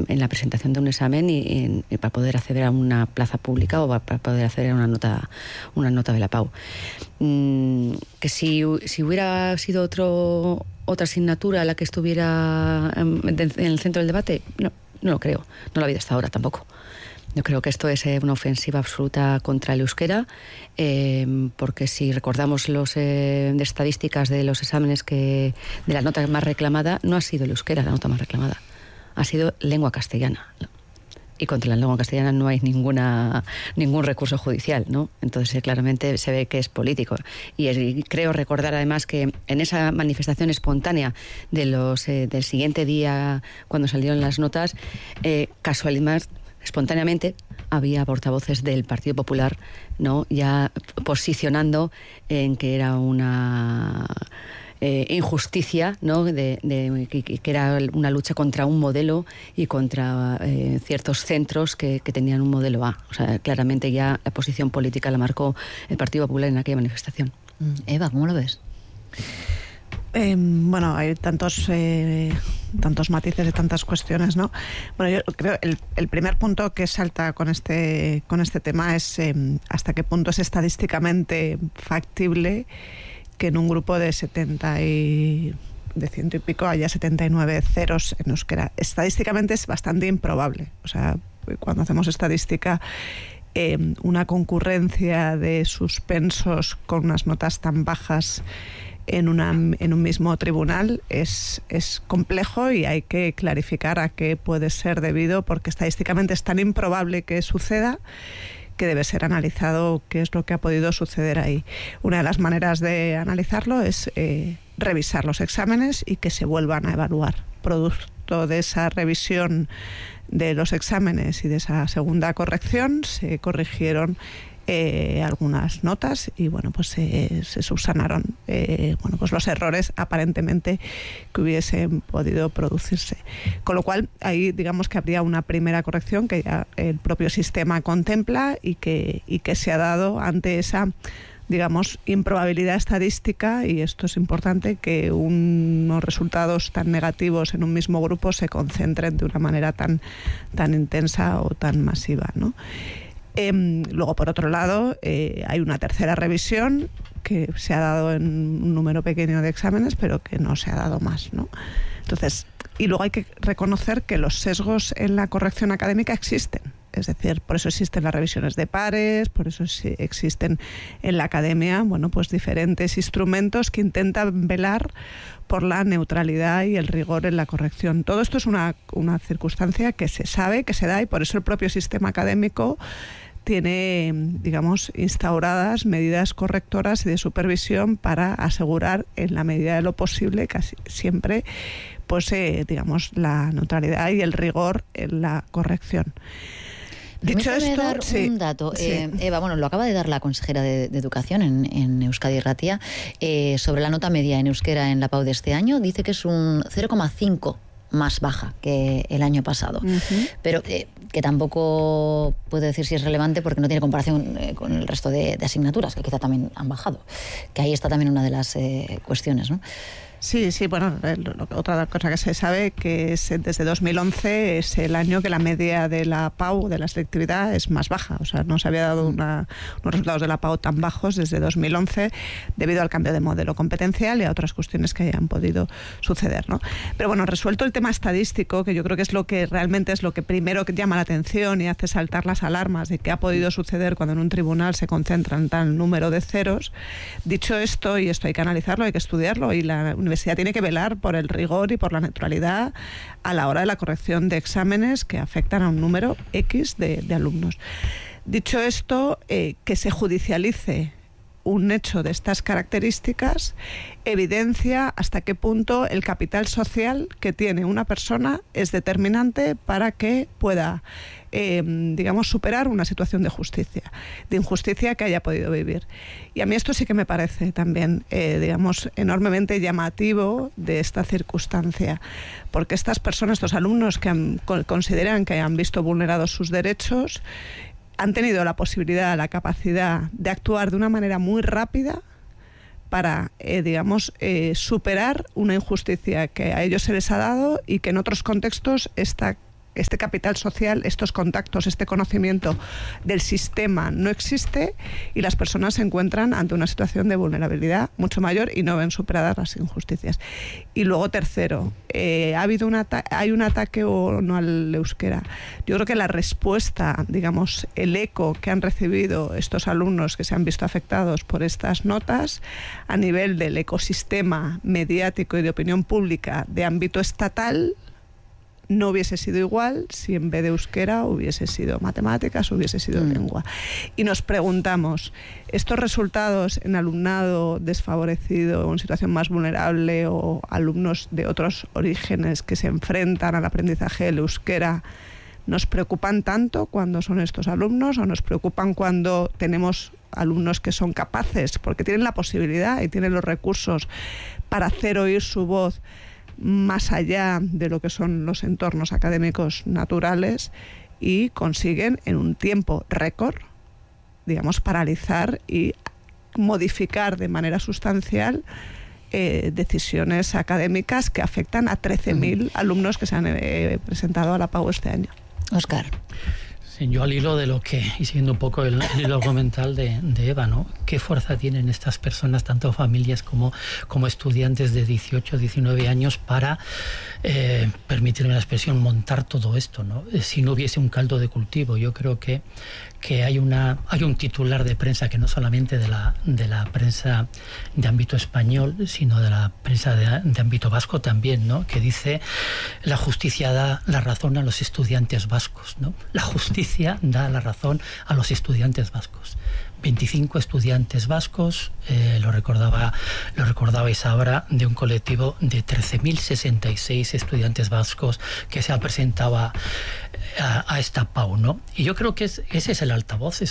en la presentación de un examen y para poder acceder a una plaza pública o para poder acceder a una nota de la PAU. Que si hubiera sido otra asignatura la que estuviera en el centro del debate, no lo creo. No lo ha habido hasta ahora tampoco. Yo creo que esto es una ofensiva absoluta contra el euskera, porque si recordamos de estadísticas de los exámenes de la nota más reclamada, no ha sido el euskera la nota más reclamada, ha sido lengua castellana. Y contra la lengua castellana no hay ningún recurso judicial, ¿no? Entonces claramente se ve que es político. Y creo recordar además que en esa manifestación espontánea del siguiente día, cuando salieron las notas, casualidad, espontáneamente había portavoces del Partido Popular, ¿no?, ya posicionando en que era una injusticia, ¿no?, que era una lucha contra un modelo y contra ciertos centros que tenían un modelo A. O sea, claramente ya la posición política la marcó el Partido Popular en aquella manifestación. Eva, ¿cómo lo ves? Bueno, hay tantos matices y tantas cuestiones, ¿no? Bueno, yo creo el primer punto que salta con este tema es hasta qué punto es estadísticamente factible que en un grupo de 70 y de 100 y pico haya 79 ceros en euskera. Estadísticamente es bastante improbable. O sea, cuando hacemos estadística, una concurrencia de suspensos con unas notas tan bajas en un mismo tribunal es complejo y hay que clarificar a qué puede ser debido, porque estadísticamente es tan improbable que suceda que debe ser analizado qué es lo que ha podido suceder ahí. Una de las maneras de analizarlo es revisar los exámenes y que se vuelvan a evaluar. Producto de esa revisión de los exámenes y de esa segunda corrección se corrigieron algunas notas y bueno, pues se subsanaron pues los errores aparentemente que hubiesen podido producirse. Con lo cual ahí digamos que habría una primera corrección que ya el propio sistema contempla y que se ha dado ante esa, digamos, improbabilidad estadística, y esto es importante, que unos resultados tan negativos en un mismo grupo se concentren de una manera tan intensa o tan masiva, ¿no? Luego, por otro lado, hay una tercera revisión que se ha dado en un número pequeño de exámenes, pero que no se ha dado más, ¿no? Entonces, y luego hay que reconocer que los sesgos en la corrección académica existen. Es decir, por eso existen las revisiones de pares, por eso existen en la academia, bueno, pues diferentes instrumentos que intentan velar por la neutralidad y el rigor en la corrección. Todo esto es una circunstancia que se sabe, que se da, y por eso el propio sistema académico tiene, digamos, instauradas medidas correctoras y de supervisión para asegurar, en la medida de lo posible, casi siempre, pues, digamos, la neutralidad y el rigor en la corrección. Dicho esto, dar un dato. Sí. Eva, bueno, lo acaba de dar la consejera de Educación en Euskadi Irratia, sobre la nota media en euskera en la PAU de este año. Dice que es un 0,5 más baja que el año pasado. Uh-huh. Pero que tampoco puede decir si es relevante porque no tiene comparación con el resto de asignaturas, que quizá también han bajado. Que ahí está también una de las cuestiones, ¿no? Sí, bueno, otra cosa que se sabe que es desde 2011 es el año que la media de la PAU, de la selectividad, es más baja. O sea, no se había dado unos resultados de la PAU tan bajos desde 2011 debido al cambio de modelo competencial y a otras cuestiones que hayan podido suceder, ¿no? Pero bueno, resuelto el tema estadístico, que yo creo que es lo que realmente es lo que primero que llama la atención y hace saltar las alarmas de qué ha podido suceder cuando en un tribunal se concentran tal número de ceros. Dicho esto, y esto hay que analizarlo, hay que estudiarlo, y la universidad tiene que velar por el rigor y por la neutralidad a la hora de la corrección de exámenes que afectan a un número X de alumnos. Dicho esto, que se judicialice un hecho de estas características evidencia hasta qué punto el capital social que tiene una persona es determinante para que pueda, digamos, superar una situación de injusticia que haya podido vivir. Y a mí esto sí que me parece también, digamos, enormemente llamativo de esta circunstancia, porque estas personas, estos alumnos que consideran que han visto vulnerados sus derechos, han tenido la posibilidad, la capacidad de actuar de una manera muy rápida para, digamos, superar una injusticia que a ellos se les ha dado y que en otros contextos está este capital social, estos contactos, este conocimiento del sistema no existe y las personas se encuentran ante una situación de vulnerabilidad mucho mayor y no ven superadas las injusticias. Y luego, tercero, ¿hay un ataque o no al euskera? Yo creo que la respuesta, digamos, el eco que han recibido estos alumnos que se han visto afectados por estas notas a nivel del ecosistema mediático y de opinión pública de ámbito estatal no hubiese sido igual si en vez de euskera hubiese sido matemáticas, hubiese sido lengua. Y nos preguntamos, ¿estos resultados en alumnado desfavorecido o en situación más vulnerable o alumnos de otros orígenes que se enfrentan al aprendizaje del euskera nos preocupan tanto cuando son estos alumnos o nos preocupan cuando tenemos alumnos que son capaces, porque tienen la posibilidad y tienen los recursos para hacer oír su voz más allá de lo que son los entornos académicos naturales y consiguen en un tiempo récord, digamos, paralizar y modificar de manera sustancial decisiones académicas que afectan a 13.000 alumnos que se han presentado a la PAU este año? Óscar. Yo al hilo de lo que, y siguiendo un poco el hilo argumental de Eva, ¿no? ¿Qué fuerza tienen estas personas, tanto familias como estudiantes de 18, 19 años, para, permitirme la expresión, montar todo esto, ¿no? Si no hubiese un caldo de cultivo, yo creo que hay un titular de prensa que no solamente de la prensa de ámbito español, sino de la prensa de ámbito vasco también, ¿no? Que dice: la justicia da la razón a los estudiantes vascos, ¿no? La justicia da la razón a los estudiantes vascos. 25 estudiantes vascos, lo recordabais ahora, de un colectivo de 13.066 estudiantes vascos que se ha presentado a esta PAU, ¿no? Y yo creo que ese es el altavoz,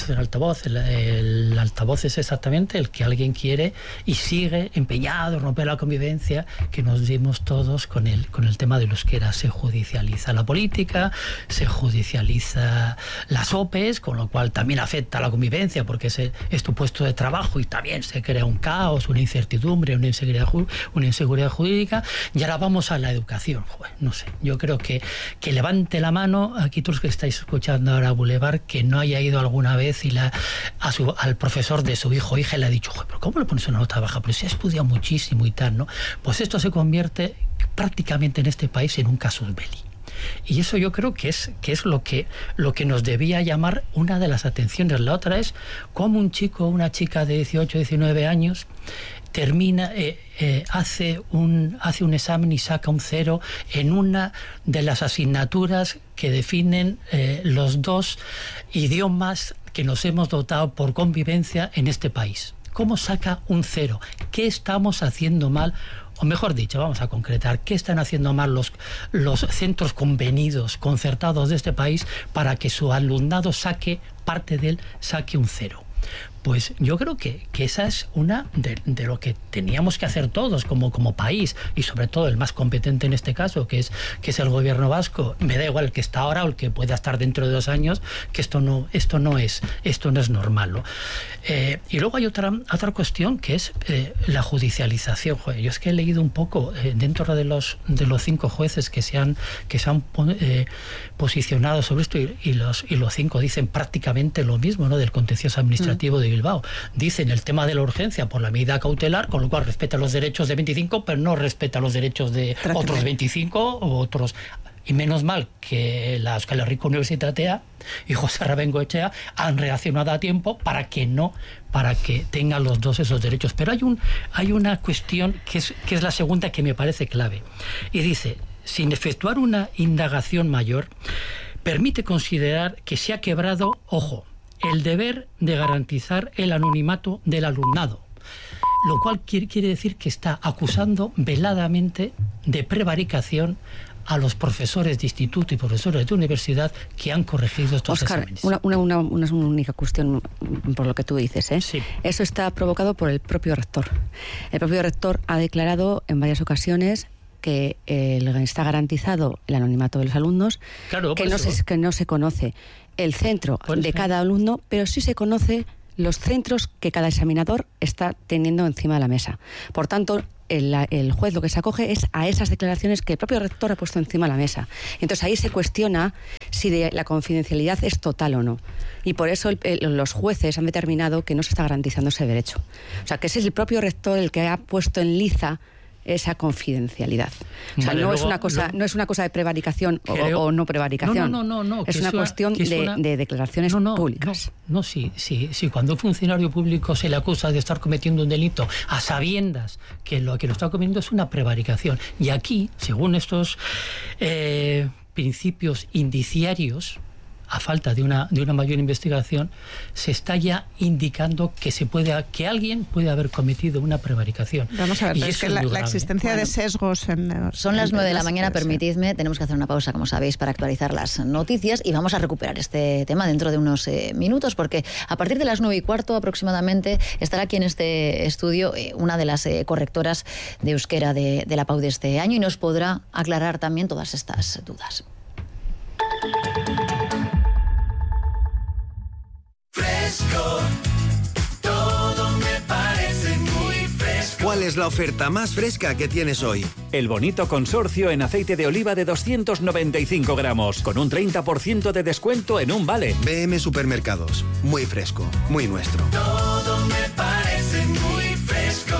el altavoz es exactamente el que alguien quiere y sigue empeñado en romper la convivencia que nos dimos todos con el tema del euskera. Se judicializa la política, se judicializa las OPEs, con lo cual también afecta a la convivencia, porque es tu puesto de trabajo y también se crea un caos, una incertidumbre, una inseguridad jurídica. Y ahora vamos a la educación. Joder, no sé, yo creo que levante la mano aquí todos los que estáis escuchando ahora Boulevard, que no haya ido alguna vez y al profesor de su hijo o hija le ha dicho: ¿pero cómo le pones una nota baja? Pero se ha estudiado muchísimo y tal, ¿no? Pues esto se convierte prácticamente en este país en un casus belli. Y eso yo creo que es lo que nos debía llamar una de las atenciones. La otra es cómo un chico o una chica de 18, 19 años termina, hace un examen y saca un 0 en una de las asignaturas que definen los dos idiomas que nos hemos dotado por convivencia en este país. ¿Cómo saca un 0? ¿Qué estamos haciendo mal? O mejor dicho, vamos a concretar, ¿qué están haciendo mal los centros convenidos, concertados de este país para que su alumnado parte de él saque un 0? Pues yo creo que esa es una de lo que teníamos que hacer todos como país, y sobre todo el más competente en este caso, que es el gobierno vasco. Me da igual el que está ahora o el que pueda estar dentro de 2 años, que esto no es normal, ¿no? Y luego hay otra cuestión, que es la judicialización. Joder, yo es que he leído un poco dentro de los 5 jueces que se han posicionado sobre esto, y los 5 dicen prácticamente lo mismo, ¿no? Del contencioso administrativo de Bilbao. Dicen el tema de la urgencia por la medida cautelar, con lo cual respeta los derechos de 25, pero no respeta los derechos de otros 25 o otros. Y menos mal que la Euskal Herriko Unibertsitatea y José Rabengoetxea han reaccionado a tiempo para que tengan los dos esos derechos. Pero hay una cuestión que es la segunda, que me parece clave. Y dice: sin efectuar una indagación mayor, permite considerar que se ha quebrado, ojo, el deber de garantizar el anonimato del alumnado, lo cual quiere decir que está acusando veladamente de prevaricación a los profesores de instituto y profesores de universidad que han corregido estos exámenes. Una única cuestión por lo que tú dices, ¿eh? Sí. Eso está provocado por el propio rector. El propio rector ha declarado en varias ocasiones que está garantizado el anonimato de los alumnos, claro, que no se conoce el centro de cada alumno, pero sí se conoce los centros que cada examinador está teniendo encima de la mesa. Por tanto, el juez lo que se acoge es a esas declaraciones que el propio rector ha puesto encima de la mesa. Entonces ahí se cuestiona si la confidencialidad es total o no. Y por eso los jueces han determinado que no se está garantizando ese derecho. O sea, que ese es el propio rector el que ha puesto en liza esa confidencialidad. O sea, no es una cosa de prevaricación o no prevaricación. No. Es una cuestión de declaraciones públicas. Sí, cuando a un funcionario público se le acusa de estar cometiendo un delito a sabiendas que lo está cometiendo es una prevaricación. Y aquí, según estos principios indiciarios, a falta de una mayor investigación, se está ya indicando que alguien puede haber cometido una prevaricación. Vamos a ver, es que la existencia de sesgos... Son las 9 de la mañana, permitidme, tenemos que hacer una pausa, como sabéis, para actualizar las noticias y vamos a recuperar este tema dentro de unos minutos, porque a partir de las 9:15 aproximadamente estará aquí en este estudio una de las correctoras de euskera de la PAU de este año y nos podrá aclarar también todas estas dudas. Fresco, todo me parece muy fresco. ¿Cuál es la oferta más fresca que tienes hoy? El bonito consorcio en aceite de oliva de 295 gramos, con un 30% de descuento en un vale. BM Supermercados, muy fresco, muy nuestro. Todo me parece muy fresco.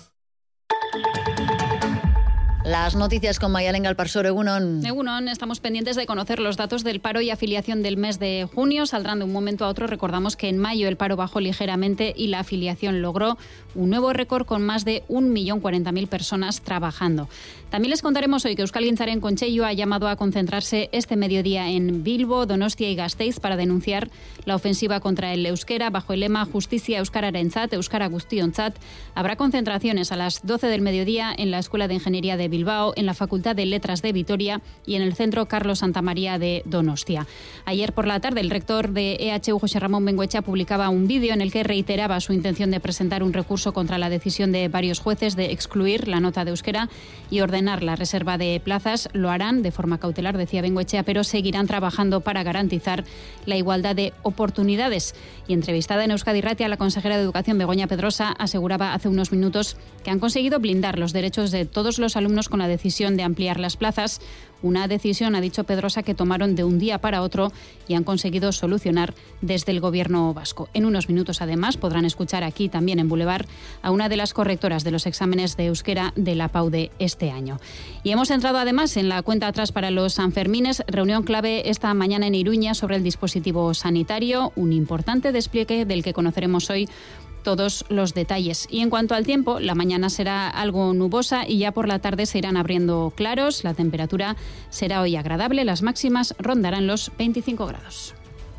Las noticias con Mayalen Galparsoro. Egunon. Egunon, estamos pendientes de conocer los datos del paro y afiliación del mes de junio. Saldrán de un momento a otro. Recordamos que en mayo el paro bajó ligeramente y la afiliación logró un nuevo récord con más de 1.040.000 personas trabajando. También les contaremos hoy que Euskalgintzaren Kontseilu ha llamado a concentrarse este mediodía en Bilbo, Donostia y Gasteiz para denunciar la ofensiva contra el euskera bajo el lema Justicia Euskararentzat, Euskara Guztiontzat. Habrá concentraciones a las 12 del mediodía en la Escuela de Ingeniería de Bilbao, en la Facultad de Letras de Vitoria y en el Centro Carlos Santamaría de Donostia. Ayer por la tarde el rector de EHU, José Ramón Bengoechea, publicaba un vídeo en el que reiteraba su intención de presentar un recurso contra la decisión de varios jueces de excluir la nota de euskera y ordenar la reserva de plazas. Lo harán de forma cautelar, decía Bengoechea, pero seguirán trabajando para garantizar la igualdad de oportunidades. Y entrevistada en Euskadi Irratia, la consejera de Educación, Begoña Pedrosa, aseguraba hace unos minutos que han conseguido blindar los derechos de todos los alumnos con la decisión de ampliar las plazas. Una decisión, ha dicho Pedrosa, que tomaron de un día para otro y han conseguido solucionar desde el Gobierno vasco. En unos minutos, además, podrán escuchar aquí también en Boulevard a una de las correctoras de los exámenes de euskera de la PAU de este año. Y hemos entrado además en la cuenta atrás para los Sanfermines. Reunión clave esta mañana en Iruña sobre el dispositivo sanitario, un importante despliegue del que conoceremos hoy todos los detalles. Y en cuanto al tiempo, la mañana será algo nubosa y ya por la tarde se irán abriendo claros. La temperatura será hoy agradable, las máximas rondarán los 25 grados.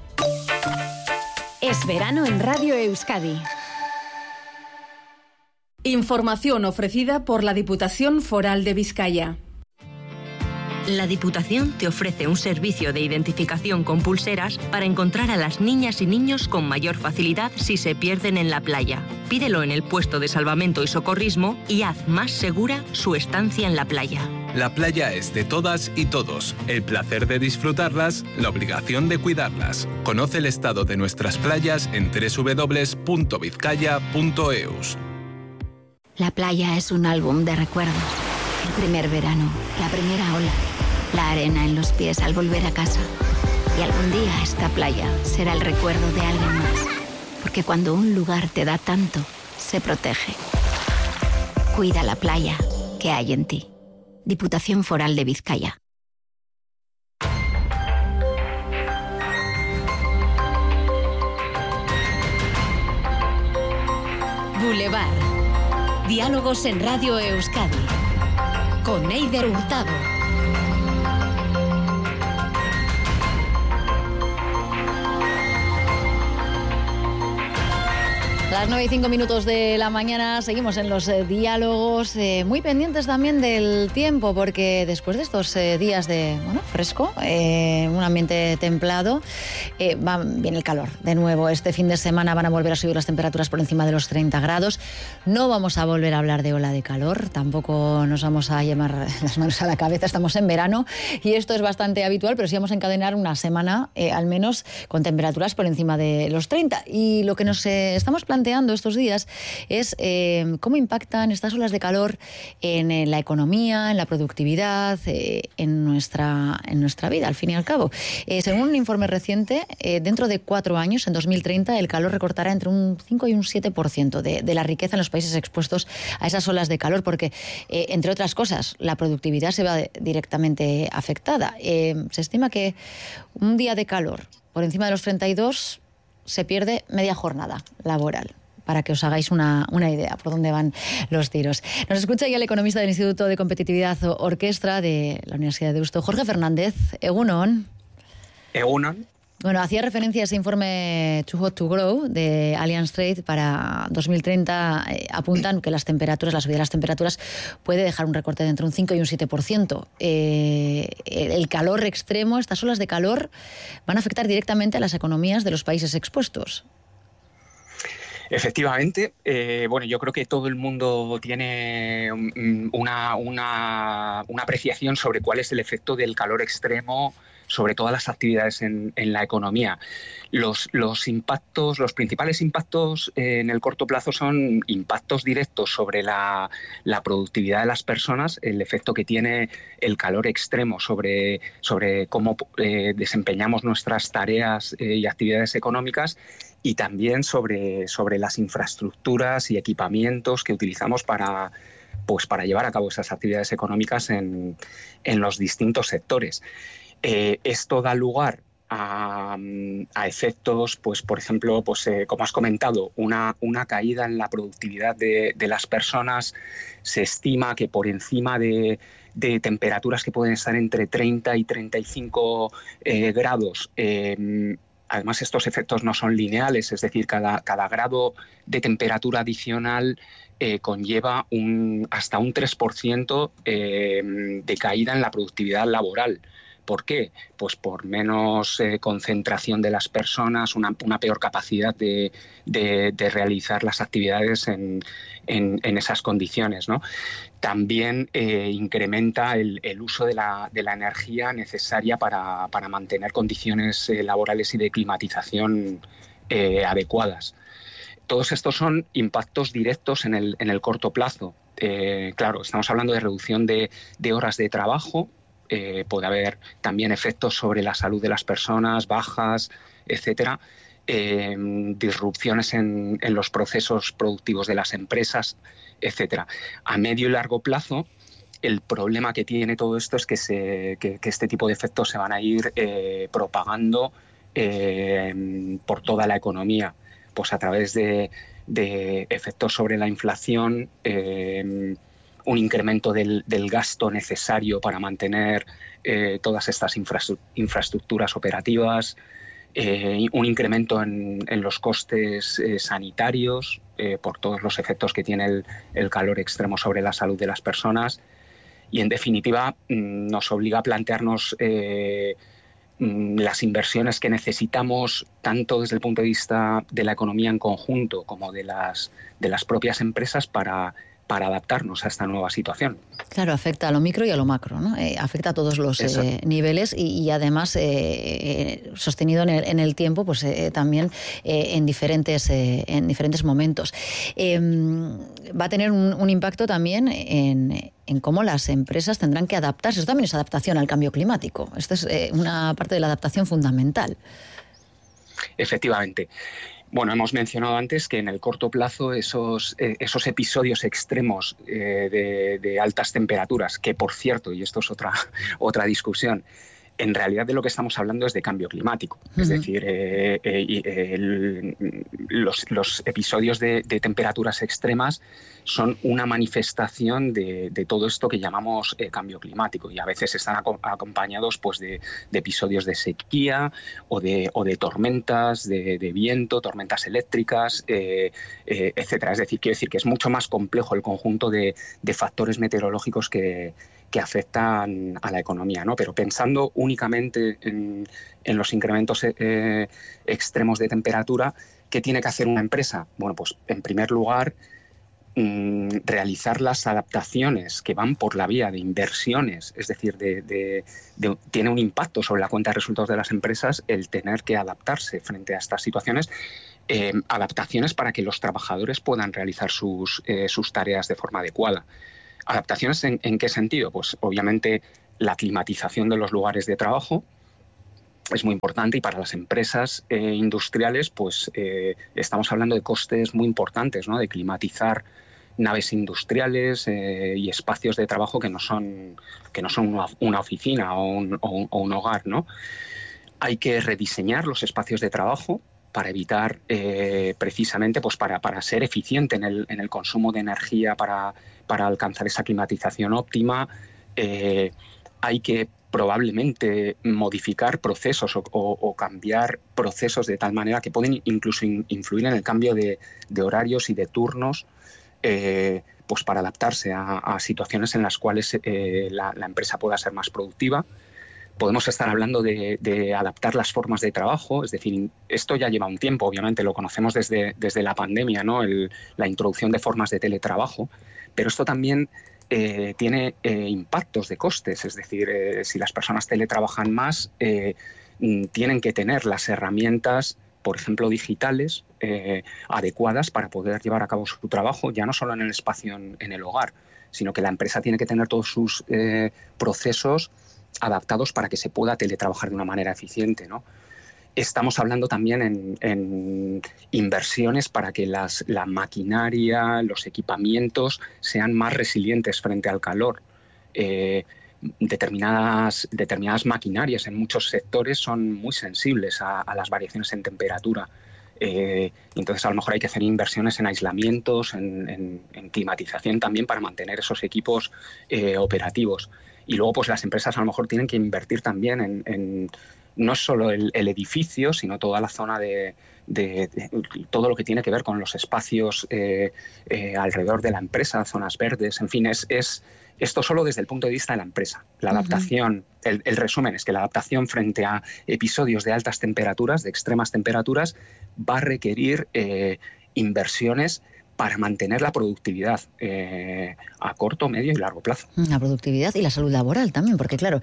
Es verano en Radio Euskadi. Información ofrecida por la Diputación Foral de Vizcaya. La Diputación te ofrece un servicio de identificación con pulseras para encontrar a las niñas y niños con mayor facilidad si se pierden en la playa. Pídelo en el puesto de salvamento y socorrismo y haz más segura su estancia en la playa. La playa es de todas y todos. El placer de disfrutarlas, la obligación de cuidarlas. Conoce el estado de nuestras playas en www.vizcaya.eus. La playa es un álbum de recuerdos. El primer verano, la primera ola, la arena en los pies al volver a casa. Y algún día esta playa será el recuerdo de alguien más. Porque cuando un lugar te da tanto, se protege. Cuida la playa que hay en ti. Diputación Foral de Vizcaya. Boulevard. Diálogos en Radio Euskadi. Con Eider Hurtado. Las 9:05 de la mañana, seguimos en los diálogos, muy pendientes también del tiempo, porque después de estos días de fresco, un ambiente templado, viene el calor. De nuevo, este fin de semana van a volver a subir las temperaturas por encima de los 30 grados. No vamos a volver a hablar de ola de calor, tampoco nos vamos a llevar las manos a la cabeza, estamos en verano y esto es bastante habitual, pero sí vamos a encadenar una semana, al menos, con temperaturas por encima de los 30. Y lo que nos estamos planteando planteando estos días es cómo impactan estas olas de calor en la economía, en la productividad, en nuestra vida, al fin y al cabo. Según un informe reciente, dentro de 4 años, en 2030, el calor recortará entre un 5 y un 7% de la riqueza en los países expuestos a esas olas de calor, porque, entre otras cosas, la productividad se va directamente afectada. Se estima que un día de calor por encima de los 32 se pierde media jornada laboral, para que os hagáis una idea por dónde van los tiros. Nos escucha ya el economista del Instituto de Competitividad Orkestra de la Universidad de Deusto, Jorge Fernández. Egunon. Egunon. Bueno, hacía referencia a ese informe Too Hot to Grow de Allianz Trade para 2030. Apuntan que la subida de las temperaturas puede dejar un recorte de entre un 5 y un 7%. El calor extremo, estas olas de calor, van a afectar directamente a las economías de los países expuestos. Efectivamente, yo creo que todo el mundo tiene una apreciación sobre cuál es el efecto del calor extremo sobre todas las actividades en la economía. Los principales impactos en el corto plazo son impactos directos sobre la productividad de las personas, el efecto que tiene el calor extremo sobre cómo desempeñamos nuestras tareas y actividades económicas, y también sobre las infraestructuras y equipamientos que utilizamos para llevar a cabo esas actividades económicas en los distintos sectores. Esto da lugar a efectos, por ejemplo, como has comentado, una caída en la productividad de las personas. Se estima que por encima de temperaturas que pueden estar entre 30 y 35 grados, además estos efectos no son lineales, es decir, cada grado de temperatura adicional conlleva hasta un 3% de caída en la productividad laboral. ¿Por qué? Pues por menos concentración de las personas, una peor capacidad de realizar las actividades en esas condiciones, ¿no? También incrementa el uso de la energía necesaria para mantener condiciones laborales y de climatización adecuadas. Todos estos son impactos directos en el corto plazo. Claro, estamos hablando de reducción de horas de trabajo. Puede haber también efectos sobre la salud de las personas, bajas, etcétera, disrupciones en los procesos productivos de las empresas, etcétera. A medio y largo plazo, el problema que tiene todo esto es que este tipo de efectos se van a ir propagando por toda la economía, pues a través de efectos sobre la inflación, un incremento del gasto necesario para mantener todas estas infraestructuras operativas, un incremento en los costes sanitarios por todos los efectos que tiene el calor extremo sobre la salud de las personas, y en definitiva nos obliga a plantearnos las inversiones que necesitamos, tanto desde el punto de vista de la economía en conjunto como de las propias empresas, para adaptarnos a esta nueva situación. Claro, afecta a lo micro y a lo macro, ¿no? Afecta a todos los niveles y además sostenido en el tiempo, pues también en diferentes momentos. Va a tener un impacto también en cómo las empresas tendrán que adaptarse. Eso también es adaptación al cambio climático. Esta es una parte de la adaptación fundamental. Efectivamente. Bueno, hemos mencionado antes que en el corto plazo esos episodios extremos de altas temperaturas, que por cierto, y esto es otra discusión, en realidad de lo que estamos hablando es de cambio climático. Uh-huh. Es decir, los episodios de temperaturas extremas son una manifestación de todo esto que llamamos cambio climático, y a veces están acompañados pues de episodios de sequía o de tormentas de viento, tormentas eléctricas, etcétera. Es decir, quiero decir que es mucho más complejo el conjunto de factores meteorológicos que afectan a la economía, ¿no? Pero pensando únicamente en los incrementos extremos de temperatura, ¿qué tiene que hacer una empresa? Bueno, pues en primer lugar, realizar las adaptaciones que van por la vía de inversiones, es decir, tiene un impacto sobre la cuenta de resultados de las empresas el tener que adaptarse frente a estas situaciones. Adaptaciones para que los trabajadores puedan realizar sus tareas de forma adecuada. ¿Adaptaciones en qué sentido? Pues obviamente la climatización de los lugares de trabajo es muy importante, y para las empresas industriales pues estamos hablando de costes muy importantes, ¿no? De climatizar naves industriales y espacios de trabajo que no son una oficina o un hogar, ¿no? Hay que rediseñar los espacios de trabajo para evitar precisamente pues para ser eficiente en el consumo de energía, para alcanzar esa climatización óptima. Hay que probablemente modificar procesos o cambiar procesos de tal manera que pueden incluso influir en el cambio de horarios y de turnos, pues para adaptarse a situaciones en las cuales la empresa pueda ser más productiva. Podemos estar hablando de adaptar las formas de trabajo, es decir, esto ya lleva un tiempo, obviamente lo conocemos desde la pandemia, ¿no? La introducción de formas de teletrabajo, pero esto también tiene impactos de costes, es decir, si las personas teletrabajan más, tienen que tener las herramientas, por ejemplo, digitales, adecuadas para poder llevar a cabo su trabajo, ya no solo en el espacio en el hogar, sino que la empresa tiene que tener todos sus procesos adaptados para que se pueda teletrabajar de una manera eficiente, ¿no? Estamos hablando también en inversiones para que la maquinaria, los equipamientos sean más resilientes frente al calor. Determinadas maquinarias en muchos sectores son muy sensibles a las variaciones en temperatura. Entonces a lo mejor hay que hacer inversiones en aislamientos, en climatización también, para mantener esos equipos operativos. Y luego pues las empresas a lo mejor tienen que invertir también en no solo el edificio, sino toda la zona de todo lo que tiene que ver con los espacios alrededor de la empresa, zonas verdes, en fin, es esto solo desde el punto de vista de la empresa. La adaptación, el resumen es que la adaptación frente a episodios de altas temperaturas, de extremas temperaturas, va a requerir inversiones para mantener la productividad a corto, medio y largo plazo. La productividad y la salud laboral también, porque claro,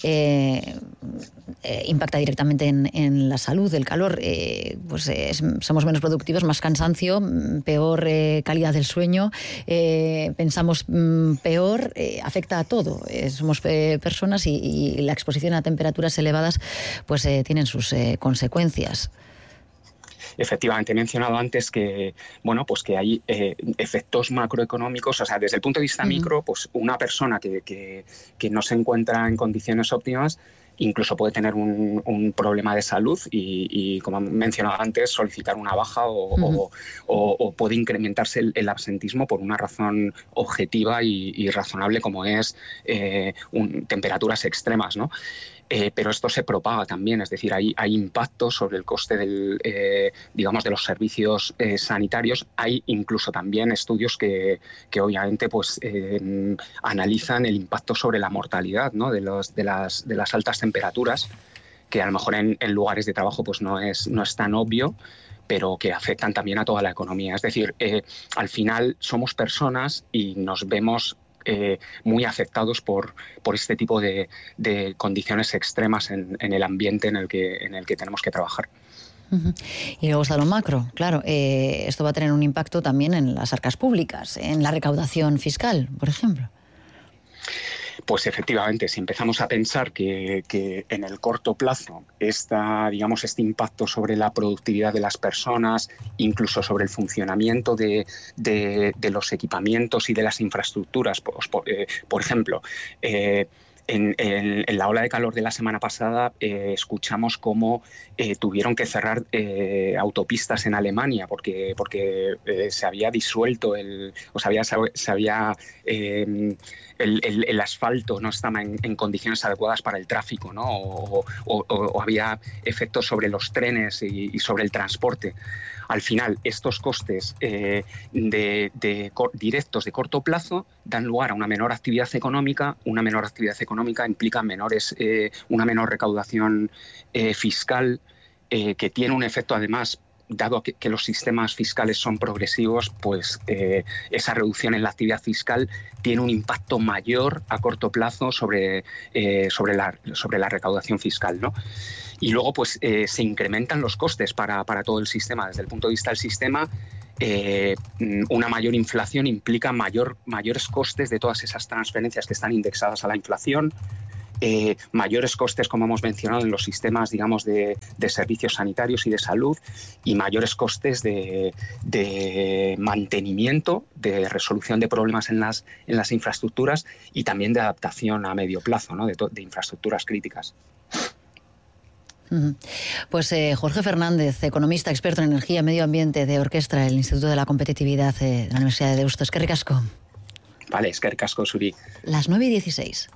impacta directamente en la salud, el calor, somos menos productivos, más cansancio, peor calidad del sueño, pensamos peor, afecta a todo. Somos personas y la exposición a temperaturas elevadas pues tienen sus consecuencias. Efectivamente, he mencionado antes que, pues que hay efectos macroeconómicos, o sea, desde el punto de vista micro, pues una persona que no se encuentra en condiciones óptimas incluso puede tener un problema de salud y, como he mencionado antes, solicitar una baja o puede incrementarse el absentismo por una razón objetiva y razonable, como es temperaturas extremas, ¿no? Pero esto se propaga también, es decir, hay impactos sobre el coste de los servicios sanitarios. Hay incluso también estudios que obviamente pues analizan el impacto sobre la mortalidad, ¿no? de las altas temperaturas, que a lo mejor en lugares de trabajo pues no es tan obvio, pero que afectan también a toda la economía. Es decir, al final somos personas y nos vemos muy afectados por este tipo de condiciones extremas en el ambiente en el que tenemos que trabajar. Y luego está lo macro, claro, esto va a tener un impacto también en las arcas públicas, en la recaudación fiscal, por ejemplo. Pues efectivamente, si empezamos a pensar que en el corto plazo este impacto sobre la productividad de las personas, incluso sobre el funcionamiento de los equipamientos y de las infraestructuras, por ejemplo, en la ola de calor de la semana pasada escuchamos cómo tuvieron que cerrar autopistas en Alemania porque se había disuelto el asfalto no estaba en condiciones adecuadas para el tráfico, ¿no? O había efectos sobre los trenes y sobre el transporte. Al final, estos costes directos de corto plazo dan lugar a una menor actividad económica. Una menor actividad económica implica una menor recaudación fiscal, que tiene un efecto además dado que los sistemas fiscales son progresivos, pues esa reducción en la actividad fiscal tiene un impacto mayor a corto plazo sobre la recaudación fiscal, ¿no? Y luego pues se incrementan los costes para todo el sistema. Desde el punto de vista del sistema, una mayor inflación implica mayores costes de todas esas transferencias que están indexadas a la inflación, mayores costes, como hemos mencionado, en los sistemas, digamos, de servicios sanitarios y de salud, y mayores costes de mantenimiento, de resolución de problemas en las infraestructuras y también de adaptación a medio plazo, ¿no? de infraestructuras críticas. Pues Jorge Fernández, economista, experto en energía y medio ambiente de Orkestra, el Instituto de la Competitividad de la Universidad de Deusto. Eskerrik asko. Vale, eskerrik asko, Zuri. Las 9:16.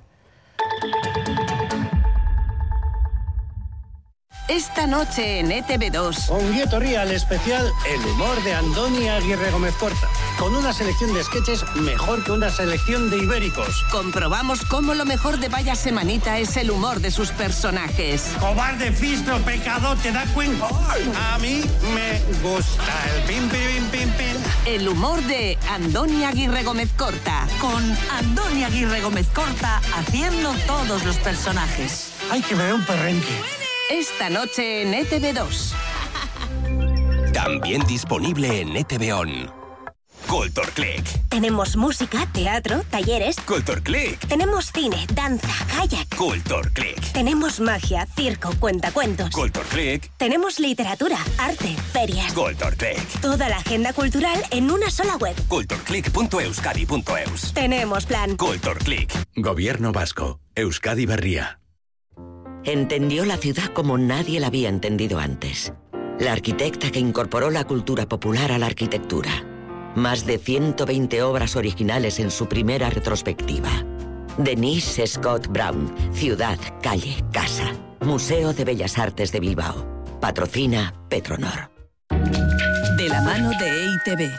Esta noche en ETV2. Ongi etorri al especial El humor de Andoni Aguirre Gómez Corta. Con una selección de sketches mejor que una selección de ibéricos. Comprobamos cómo lo mejor de Vaya Semanita es el humor de sus personajes. Cobarde, fistro, pecador, ¿te das cuenta? A mí me gusta el pim, pim, pim, pim. El humor de Andoni Aguirre Gómez Corta. Con Andoni Aguirre Gómez Corta haciendo todos los personajes. Ay, que me veo un perrenque. Esta noche en ETV2. También disponible en ETV On. Culture Click. Tenemos música, teatro, talleres. Culture Click. Tenemos cine, danza, kayak. Culture Click. Tenemos magia, circo, cuentacuentos. Culture Click. Tenemos literatura, arte, ferias. Culture Click. Toda la agenda cultural en una sola web. cultureclick.euskadi.eus. Tenemos plan. Culture Click. Gobierno vasco. Euskadi Berria. Entendió la ciudad como nadie la había entendido antes. La arquitecta que incorporó la cultura popular a la arquitectura. Más de 120 obras originales en su primera retrospectiva. Denise Scott Brown, Ciudad, Calle, Casa. Museo de Bellas Artes de Bilbao. Patrocina Petronor. De la mano de EITB.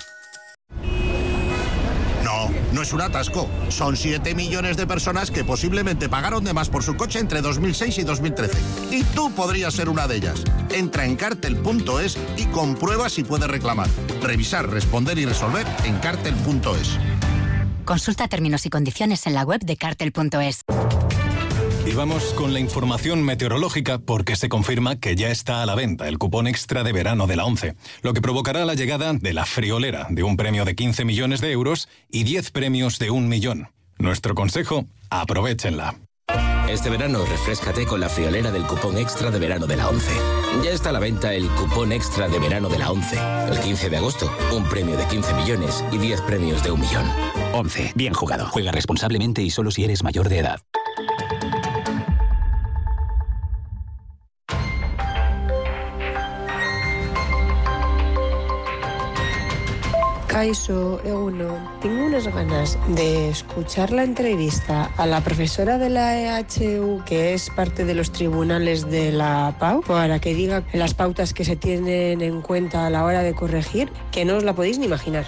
No es un atasco. Son 7 millones de personas que posiblemente pagaron de más por su coche entre 2006 y 2013. Y tú podrías ser una de ellas. Entra en cartel.es y comprueba si puedes reclamar. Revisar, responder y resolver en cartel.es. Consulta términos y condiciones en la web de cartel.es. Y vamos con la información meteorológica porque se confirma que ya está a la venta el cupón extra de verano de la ONCE, lo que provocará la llegada de la friolera de un premio de 15 millones de euros y 10 premios de 1 millón. Nuestro consejo, aprovéchenla. Este verano refréscate con la friolera del cupón extra de verano de la ONCE. Ya está a la venta el cupón extra de verano de la ONCE. El 15 de agosto, un premio de 15 millones y 10 premios de 1 millón. ONCE, bien jugado. Juega responsablemente y solo si eres mayor de edad. Kaixo, Egunon, tengo unas ganas de escuchar la entrevista a la profesora de la EHU, que es parte de los tribunales de la PAU, para que diga las pautas que se tienen en cuenta a la hora de corregir, que no os la podéis ni imaginar.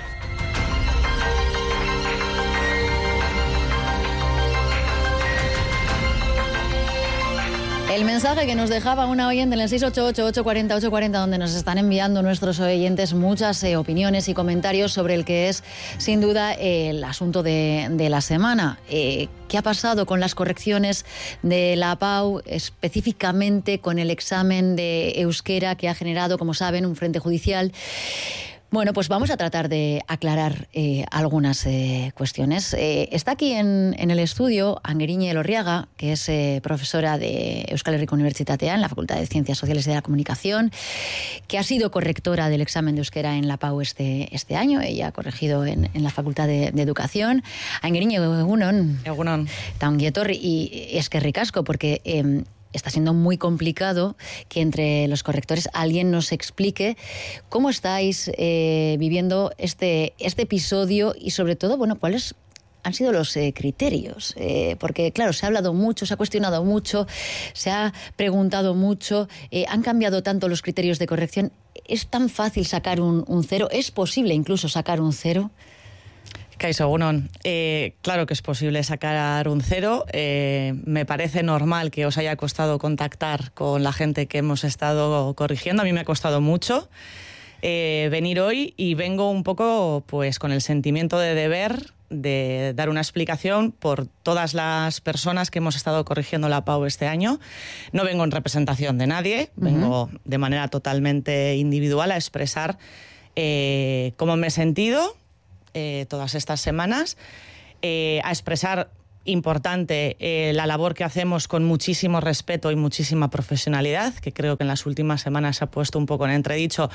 El mensaje que nos dejaba una oyente en el 688-840-840, donde nos están enviando nuestros oyentes muchas opiniones y comentarios sobre el que es, sin duda, el asunto de la semana. ¿Qué ha pasado con las correcciones de la PAU, específicamente con el examen de euskera que ha generado, como saben, un frente judicial? Bueno, pues vamos a tratar de aclarar algunas cuestiones. Está aquí en el estudio Angeriñe Elorriaga, que es profesora de Euskal Herriko Unibertsitatea en la Facultad de Ciencias Sociales y de la Comunicación, que ha sido correctora del examen de euskera en la PAU este año. Ella ha corregido en la Facultad de Educación. Angeriñe, egunon. Egunon. Ta ongi etorri, y eskerrik asko, porque está siendo muy complicado que entre los correctores alguien nos explique cómo estáis viviendo este episodio y, sobre todo, bueno, cuáles han sido los criterios. Porque, claro, se ha hablado mucho, se ha cuestionado mucho, se ha preguntado mucho, han cambiado tanto los criterios de corrección. ¿Es tan fácil sacar un 0? ¿Es posible incluso sacar un 0? Kaixo, egunon. Claro que es posible sacar un 0. Me parece normal que os haya costado contactar con la gente que hemos estado corrigiendo. A mí me ha costado mucho venir hoy y vengo un poco pues con el sentimiento de deber de dar una explicación por todas las personas que hemos estado corrigiendo la PAU este año. No vengo en representación de nadie, vengo de manera totalmente individual a expresar cómo me he sentido todas estas semanas, a expresar, importante, la labor que hacemos con muchísimo respeto y muchísima profesionalidad, que creo que en las últimas semanas se ha puesto un poco en entredicho,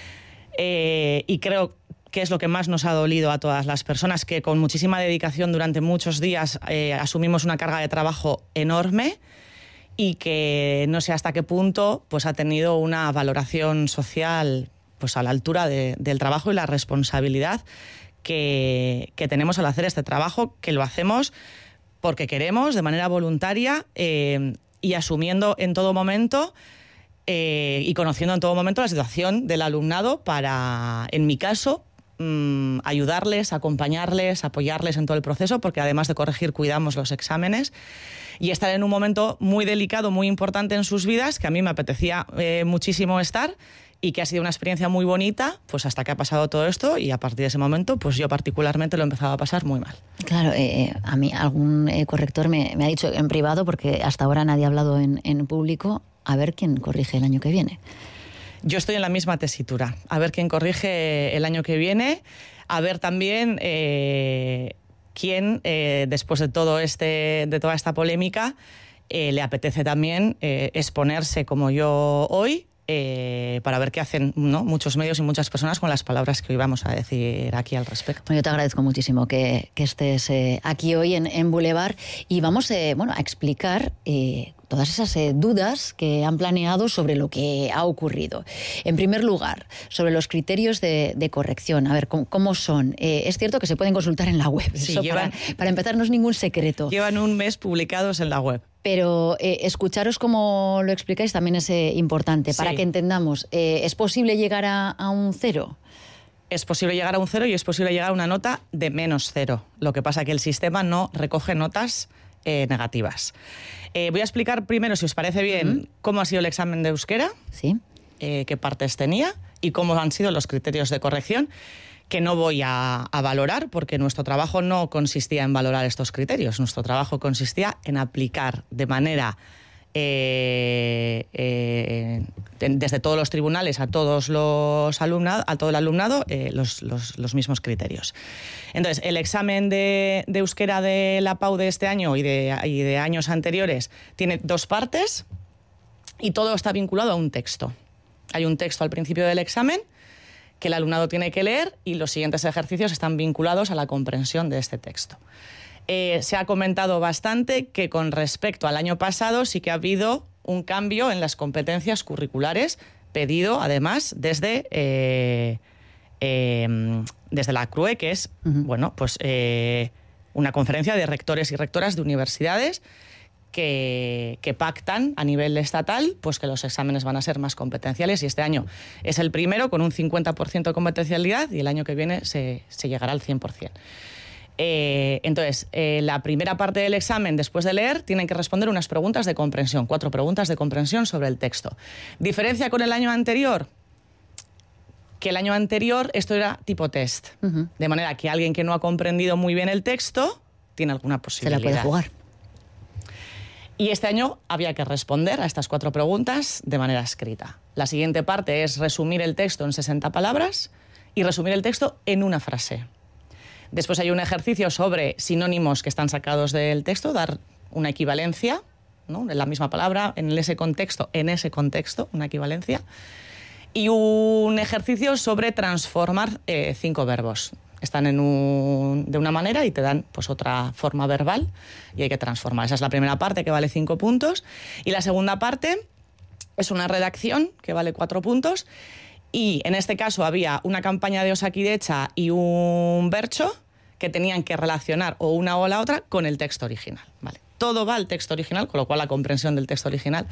y creo que es lo que más nos ha dolido a todas las personas, que con muchísima dedicación durante muchos días asumimos una carga de trabajo enorme y que no sé hasta qué punto pues ha tenido una valoración social pues a la altura del trabajo y la responsabilidad que tenemos al hacer este trabajo, que lo hacemos porque queremos, de manera voluntaria y asumiendo en todo momento y conociendo en todo momento la situación del alumnado para, en mi caso, ayudarles, acompañarles, apoyarles en todo el proceso, porque además de corregir cuidamos los exámenes y estar en un momento muy delicado, muy importante en sus vidas, que a mí me apetecía muchísimo estar y que ha sido una experiencia muy bonita, pues hasta que ha pasado todo esto y a partir de ese momento, pues yo particularmente lo he empezado a pasar muy mal. Claro, a mí algún corrector me ha dicho en privado, porque hasta ahora nadie ha hablado en público, a ver quién corrige el año que viene. Yo estoy en la misma tesitura, a ver quién corrige el año que viene, a ver también quién, después de toda esta polémica, le apetece también exponerse como yo hoy, para ver qué hacen, ¿no?, muchos medios y muchas personas con las palabras que hoy vamos a decir aquí al respecto. Bueno, yo te agradezco muchísimo que estés aquí hoy en Boulevard y vamos a explicar todas esas dudas que han planeado sobre lo que ha ocurrido. En primer lugar, sobre los criterios de corrección. A ver, ¿cómo son? Es cierto que se pueden consultar en la web. Sí, eso para empezar no es ningún secreto. Llevan un mes publicados en la web. Pero escucharos cómo lo explicáis también es importante, para que entendamos. ¿Es posible llegar a un 0? Es posible llegar a un 0 y es posible llegar a una nota de -0. Lo que pasa es que el sistema no recoge notas negativas. Voy a explicar primero, si os parece bien, cómo ha sido el examen de euskera, qué partes tenía y cómo han sido los criterios de corrección, que no voy a valorar, porque nuestro trabajo no consistía en valorar estos criterios. Nuestro trabajo consistía en aplicar de manera, desde todos los tribunales a todo el alumnado, los mismos criterios. Entonces, el examen de euskera de la PAU de este año y de años anteriores tiene 2 partes y todo está vinculado a un texto. Hay un texto al principio del examen que el alumnado tiene que leer y los siguientes ejercicios están vinculados a la comprensión de este texto. Se ha comentado bastante que con respecto al año pasado sí que ha habido un cambio en las competencias curriculares, pedido además desde la CRUE, que es una conferencia de rectores y rectoras de universidades que pactan a nivel estatal pues que los exámenes van a ser más competenciales, y este año es el primero con un 50% de competencialidad y el año que viene se llegará al 100%. Entonces, la primera parte del examen, después de leer, tienen que responder unas preguntas de comprensión, 4 preguntas de comprensión sobre el texto. ¿Diferencia con el año anterior? Que el año anterior esto era tipo test, de manera que alguien que no ha comprendido muy bien el texto tiene alguna posibilidad. Se la puede jugar. Y este año había que responder a estas 4 preguntas de manera escrita. La siguiente parte es resumir el texto en 60 palabras y resumir el texto en una frase. Después hay un ejercicio sobre sinónimos que están sacados del texto, dar una equivalencia, ¿no?, en la misma palabra, en ese contexto, una equivalencia. Y un ejercicio sobre transformar 5 verbos. Están de una manera y te dan pues otra forma verbal y hay que transformar. Esa es la primera parte, que vale 5 puntos. Y la segunda parte es una redacción que vale 4 puntos. Y en este caso había una campaña de Osakidetza y un bertso que tenían que relacionar o una o la otra con el texto original. ¿Vale? Todo va al texto original, con lo cual la comprensión del texto original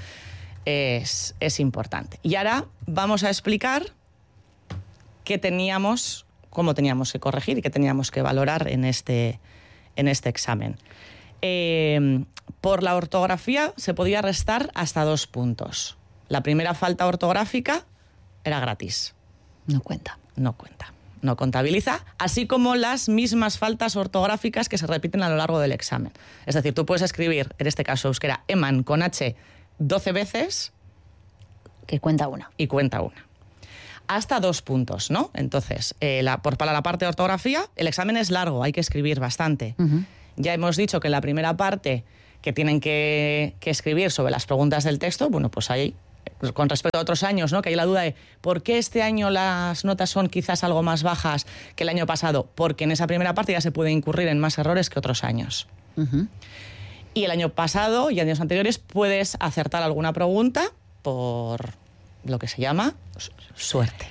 es importante. Y ahora vamos a explicar qué teníamos cómo teníamos que corregir y qué teníamos que valorar en este examen. Por la ortografía se podía restar hasta 2 puntos. La primera falta ortográfica era gratis. No cuenta. No cuenta. No contabiliza, así como las mismas faltas ortográficas que se repiten a lo largo del examen. Es decir, tú puedes escribir, en este caso euskera, eman con H 12 veces. Que cuenta una. Y cuenta una. Hasta 2 puntos, ¿no? Entonces, para la parte de ortografía, el examen es largo, hay que escribir bastante. Uh-huh. Ya hemos dicho que en la primera parte que tienen que escribir sobre las preguntas del texto, bueno, pues ahí, con respecto a otros años, ¿no? Que hay la duda de ¿por qué este año las notas son quizás algo más bajas que el año pasado? Porque en esa primera parte ya se puede incurrir en más errores que otros años. Uh-huh. Y el año pasado y años anteriores puedes acertar alguna pregunta por lo que se llama suerte.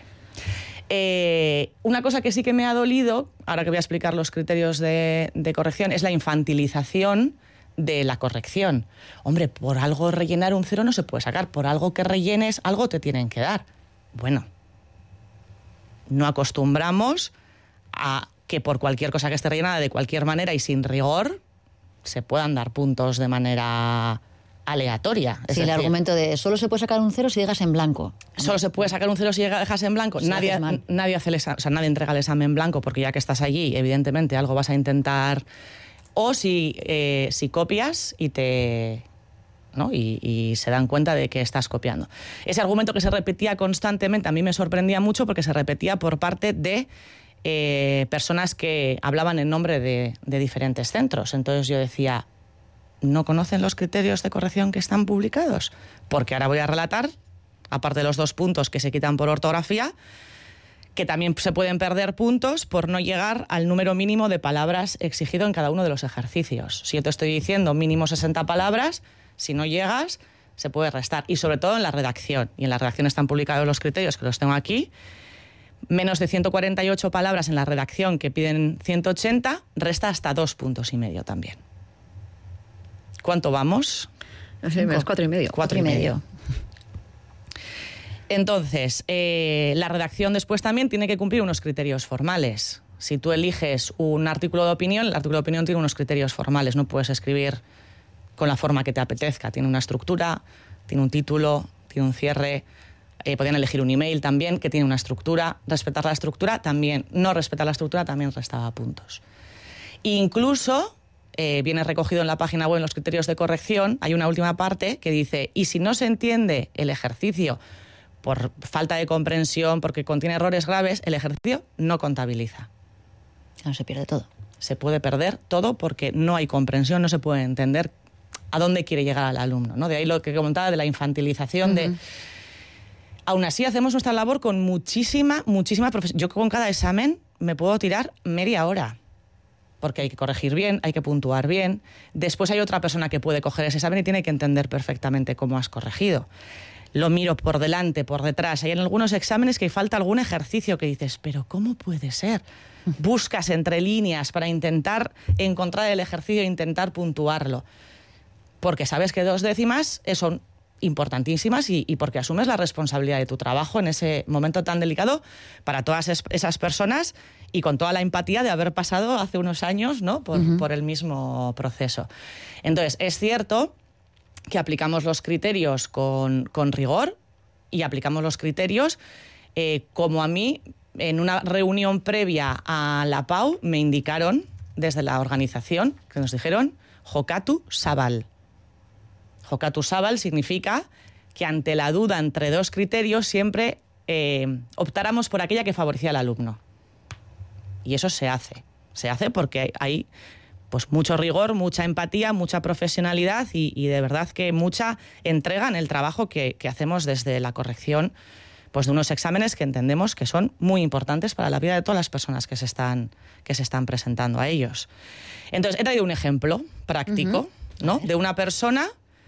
Una cosa que sí que me ha dolido, ahora que voy a explicar los criterios de corrección, es la infantilización de la corrección. Hombre, por algo rellenar un 0 no se puede sacar, por algo que rellenes, algo te tienen que dar. Bueno, no acostumbramos a que por cualquier cosa que esté rellenada de cualquier manera y sin rigor se puedan dar puntos de manera aleatoria. Sí, el argumento de solo se puede sacar un 0 si dejas en blanco. Solo se puede sacar un 0 si dejas en blanco. Nadie entrega el examen en blanco porque ya que estás allí, evidentemente algo vas a intentar. O si copias y se dan cuenta de que estás copiando. Ese argumento que se repetía constantemente a mí me sorprendía mucho porque se repetía por parte de personas que hablaban en nombre de diferentes centros. Entonces yo decía, ¿no conocen los criterios de corrección que están publicados? Porque ahora voy a relatar, aparte de los 2 puntos que se quitan por ortografía, que también se pueden perder puntos por no llegar al número mínimo de palabras exigido en cada uno de los ejercicios. Si yo te estoy diciendo mínimo 60 palabras, si no llegas, se puede restar. Y sobre todo en la redacción. Y en la redacción están publicados los criterios, que los tengo aquí. Menos de 148 palabras en la redacción, que piden 180, resta hasta 2,5 puntos también. ¿Cuánto vamos? No sé, menos 4,5. 4,5. Entonces, la redacción después también tiene que cumplir unos criterios formales. Si tú eliges un artículo de opinión, el artículo de opinión tiene unos criterios formales. No puedes escribir con la forma que te apetezca. Tiene una estructura, tiene un título, tiene un cierre. Podrían elegir un email también que tiene una estructura. Respetar la estructura también. No respetar la estructura también restaba puntos. Incluso viene recogido en la página web en los criterios de corrección. Hay una última parte que dice, y si no se entiende el ejercicio por falta de comprensión, porque contiene errores graves, el ejercicio no contabiliza. No, se pierde todo. Se puede perder todo porque no hay comprensión, no se puede entender a dónde quiere llegar el alumno, ¿no? De ahí lo que comentaba de la infantilización. Uh-huh. Aún así hacemos nuestra labor con muchísima profesión. Yo con cada examen me puedo tirar media hora, porque hay que corregir bien, hay que puntuar bien. Después hay otra persona que puede coger ese examen y tiene que entender perfectamente cómo has corregido. Lo miro por delante, por detrás. Hay en algunos exámenes que falta algún ejercicio que dices, pero ¿cómo puede ser? Buscas entre líneas para intentar encontrar el ejercicio e intentar puntuarlo. Porque sabes que 2 décimas son importantísimas y porque asumes la responsabilidad de tu trabajo en ese momento tan delicado para todas esas personas y con toda la empatía de haber pasado hace unos años, ¿no? por el mismo proceso. Entonces, es cierto que aplicamos los criterios con rigor y aplicamos los criterios como a mí en una reunión previa a la PAU me indicaron desde la organización, que nos dijeron Jokatu Zabal. Jokatu Zabal significa que ante la duda entre 2 criterios siempre optáramos por aquella que favorecía al alumno. Y eso se hace. Se hace porque hay pues mucho rigor, mucha empatía, mucha profesionalidad y de verdad que mucha entrega en el trabajo que hacemos desde la corrección pues de unos exámenes que entendemos que son muy importantes para la vida de todas las personas que se están presentando a ellos. Entonces, he traído un ejemplo práctico, ¿no? De una persona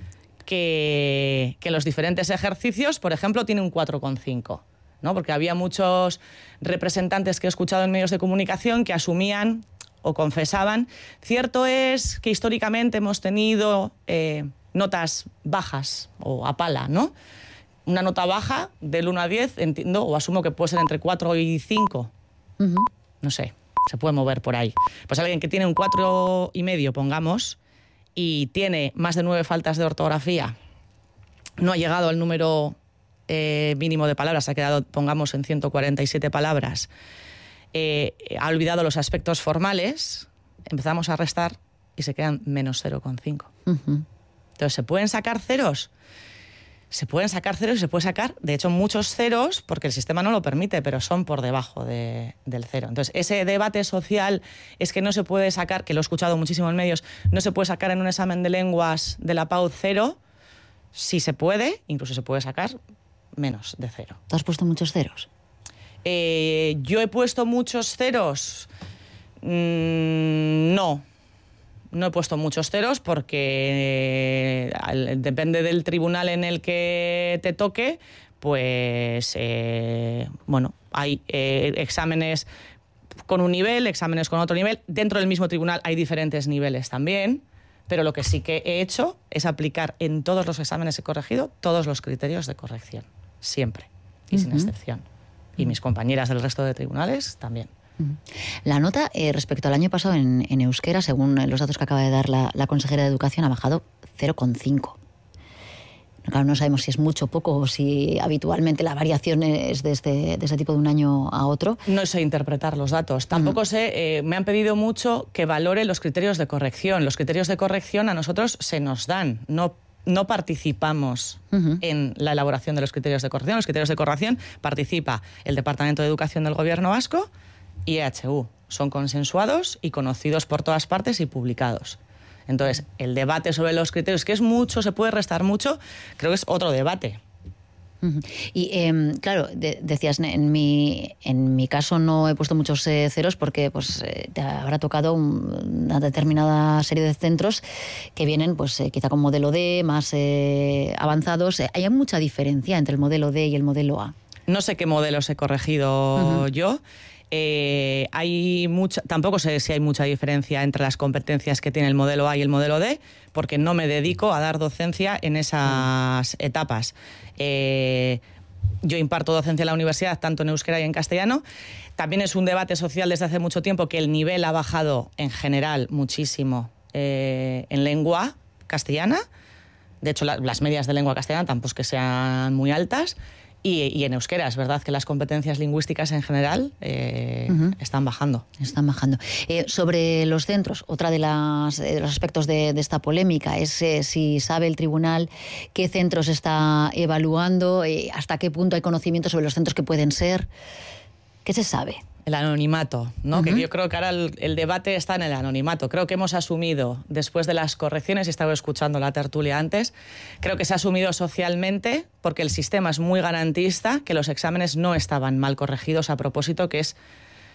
que los diferentes ejercicios, por ejemplo, tiene un 4,5, ¿no? Porque había muchos representantes que he escuchado en medios de comunicación que asumían o confesaban, cierto es que históricamente hemos tenido notas bajas o a pala, ¿no? Una nota baja del 1 a 10, entiendo o asumo que puede ser entre 4 y 5. Uh-huh. no sé, se puede mover por ahí. Pues alguien que tiene un 4,5, pongamos, y tiene más de 9 faltas de ortografía, no ha llegado al número mínimo de palabras, ha quedado, pongamos, en 147 palabras, ha olvidado los aspectos formales, empezamos a restar y se quedan menos 0,5. Entonces, ¿se pueden sacar ceros? Se pueden sacar ceros y se puede sacar, de hecho, muchos ceros, porque el sistema no lo permite, pero son por debajo del cero. Entonces, ese debate social es que no se puede sacar, que lo he escuchado muchísimo en medios, no se puede sacar en un examen de lenguas de la PAU 0, sí se puede, incluso se puede sacar menos de 0. ¿Tú has puesto muchos ceros? ¿Yo he puesto muchos ceros? No he puesto muchos ceros porque depende del tribunal en el que te toque, pues hay exámenes con un nivel, exámenes con otro nivel. Dentro del mismo tribunal hay diferentes niveles también, pero lo que sí que he hecho es aplicar en todos los exámenes que he corregido todos los criterios de corrección, siempre y sin excepción. Y mis compañeras del resto de tribunales también. La nota respecto al año pasado en euskera, según los datos que acaba de dar la consejera de Educación, ha bajado 0,5. Claro, no sabemos si es mucho o poco o si habitualmente la variación es de este tipo de un año a otro. No sé interpretar los datos. Tampoco sé, me han pedido mucho que valore los criterios de corrección. Los criterios de corrección a nosotros se nos dan, no participamos en la elaboración de los criterios de corrección. Los criterios de corrección participa el Departamento de Educación del Gobierno Vasco y EHU. Son consensuados y conocidos por todas partes y publicados. Entonces, el debate sobre los criterios, que es mucho, se puede restar mucho, creo que es otro debate. Y claro, decías, en mi caso no he puesto muchos ceros porque pues te habrá tocado una determinada serie de centros que vienen pues quizá con modelo D, más avanzados. ¿Hay mucha diferencia entre el modelo D y el modelo A? No sé qué modelos he corregido yo. Tampoco sé si hay mucha diferencia entre las competencias que tiene el modelo A y el modelo D, porque no me dedico a dar docencia en esas etapas. Yo imparto docencia en la universidad, tanto en euskera y en castellano. También es un debate social desde hace mucho tiempo que el nivel ha bajado en general muchísimo en lengua castellana. De hecho, las medias de lengua castellana tampoco es que sean muy altas. Y en euskera, es verdad que las competencias lingüísticas en general están bajando. Están bajando. Sobre los centros, otra de los aspectos de esta polémica es si sabe el tribunal qué centros está evaluando, hasta qué punto hay conocimiento sobre los centros que pueden ser. ¿Qué se sabe? El anonimato, ¿no? Que yo creo que ahora el debate está en el anonimato. Creo que hemos asumido, después de las correcciones, estaba escuchando la tertulia antes, creo que se ha asumido socialmente, porque el sistema es muy garantista, que los exámenes no estaban mal corregidos a propósito, que es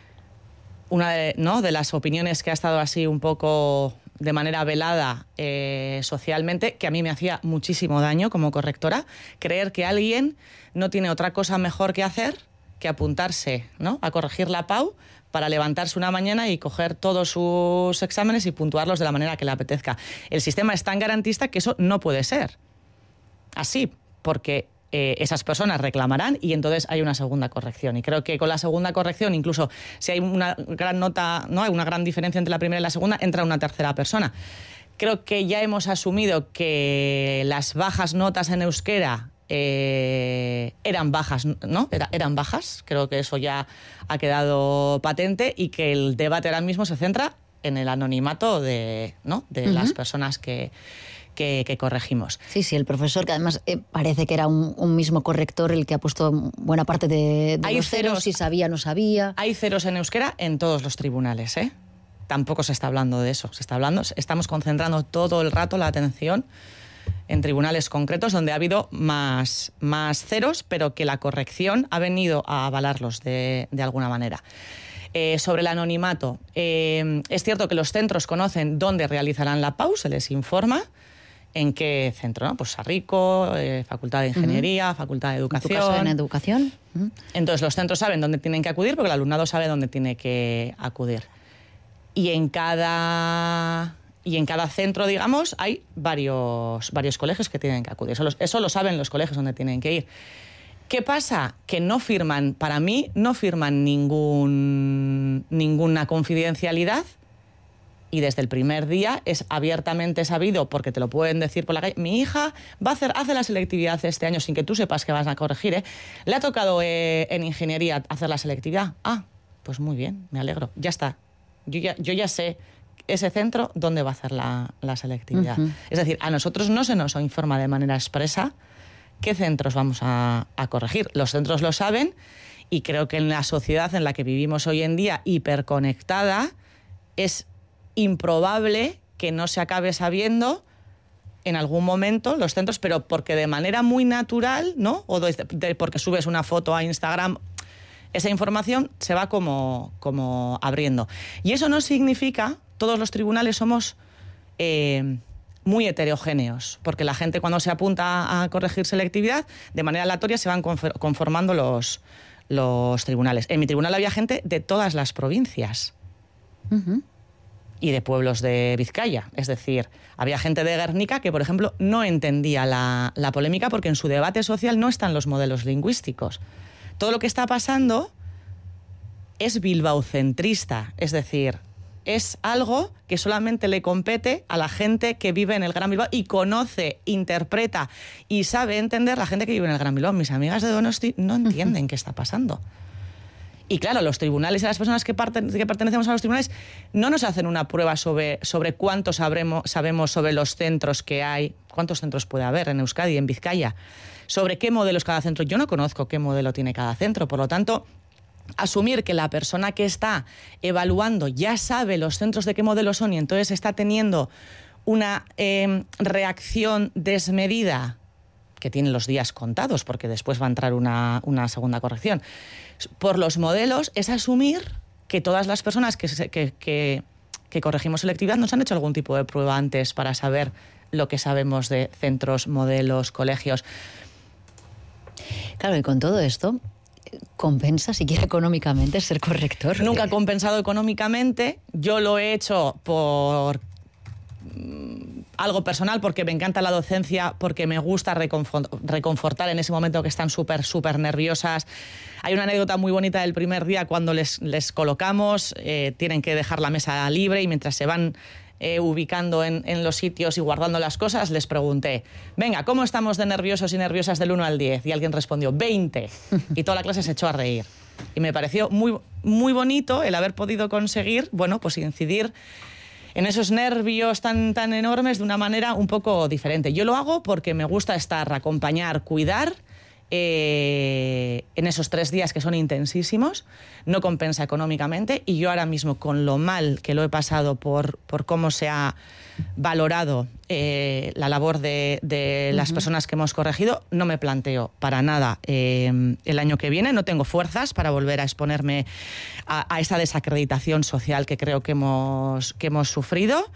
una de las opiniones que ha estado así un poco de manera velada socialmente, que a mí me hacía muchísimo daño como correctora, creer que alguien no tiene otra cosa mejor que hacer que apuntarse, ¿no?, a corregir la PAU para levantarse una mañana y coger todos sus exámenes y puntuarlos de la manera que le apetezca. El sistema es tan garantista que eso no puede ser así, porque esas personas reclamarán y entonces hay una segunda corrección. Y creo que con la segunda corrección, incluso si hay una gran nota, ¿no?, hay una gran diferencia entre la primera y la segunda, entra una tercera persona. Creo que ya hemos asumido que las bajas notas en euskera eran bajas, ¿no? Eran bajas, creo que eso ya ha quedado patente y que el debate ahora mismo se centra en el anonimato de las personas que corregimos. Sí, el profesor, que además parece que era un mismo corrector el que ha puesto buena parte de los ceros, si sabía o no sabía. Hay ceros en euskera en todos los tribunales, ¿eh? Tampoco se está hablando de eso, estamos concentrando todo el rato la atención en tribunales concretos donde ha habido más ceros, pero que la corrección ha venido a avalarlos de alguna manera. Sobre el anonimato, es cierto que los centros conocen dónde realizarán la PAU, se les informa en qué centro, ¿no? Pues Sarrico, Facultad de Ingeniería, Facultad de Educación. ¿En tu caso en Educación? Entonces los centros saben dónde tienen que acudir porque el alumnado sabe dónde tiene que acudir. Y en cada centro, digamos, hay varios colegios que tienen que acudir. Eso lo saben los colegios donde tienen que ir. ¿Qué pasa? Que no firman, para mí, no firman ninguna confidencialidad. Y desde el primer día es abiertamente sabido, porque te lo pueden decir por la calle, mi hija hace la selectividad este año sin que tú sepas que vas a corregir, ¿eh? Le ha tocado en ingeniería hacer la selectividad. Ah, pues muy bien, me alegro, ya está. Yo ya sé ese centro dónde va a hacer la selectividad. Es decir, a nosotros no se nos informa de manera expresa qué centros vamos a corregir. Los centros lo saben y creo que en la sociedad en la que vivimos hoy en día, hiperconectada, es improbable que no se acabe sabiendo en algún momento los centros, pero porque de manera muy natural, ¿no? O porque subes una foto a Instagram, esa información se va como abriendo. Y eso no significa, todos los tribunales somos muy heterogéneos, porque la gente cuando se apunta a corregir selectividad, de manera aleatoria se van conformando los tribunales. En mi tribunal había gente de todas las provincias. Y de pueblos de Vizcaya. Es decir, había gente de Guernica que, por ejemplo, no entendía la polémica porque en su debate social no están los modelos lingüísticos. Todo lo que está pasando es bilbaocentrista, es decir, es algo que solamente le compete a la gente que vive en el Gran Bilbao y conoce, interpreta y sabe entender la gente que vive en el Gran Bilbao. Mis amigas de Donosti no entienden qué está pasando. Y claro, los tribunales y las personas que pertenecemos a los tribunales no nos hacen una prueba sobre cuánto sabemos sobre los centros que hay, cuántos centros puede haber en Euskadi, en Vizcaya, sobre qué modelos cada centro. Yo no conozco qué modelo tiene cada centro, por lo tanto, asumir que la persona que está evaluando ya sabe los centros de qué modelo son y entonces está teniendo una reacción desmedida, que tiene los días contados, porque después va a entrar una segunda corrección, por los modelos, es asumir que todas las personas que corregimos selectividad nos han hecho algún tipo de prueba antes para saber lo que sabemos de centros, modelos, colegios. Claro, y con todo esto, ¿compensa siquiera económicamente ser corrector? Nunca he compensado económicamente. Yo lo he hecho por algo personal, porque me encanta la docencia, porque me gusta reconfortar en ese momento que están súper nerviosas. Hay una anécdota muy bonita del primer día cuando les colocamos, tienen que dejar la mesa libre y mientras se van ubicando en los sitios y guardando las cosas, les pregunté, venga, ¿cómo estamos de nerviosos y nerviosas del 1 al 10? Y alguien respondió, 20. Y toda la clase se echó a reír. Y me pareció muy, muy bonito el haber podido conseguir, bueno, pues incidir en esos nervios tan enormes de una manera un poco diferente. Yo lo hago porque me gusta estar, acompañar, cuidar en esos 3 días que son intensísimos, no compensa económicamente y yo ahora mismo con lo mal que lo he pasado por cómo se ha valorado la labor de las personas que hemos corregido, no me planteo para nada el año que viene, no tengo fuerzas para volver a exponerme a esa desacreditación social que creo que hemos sufrido.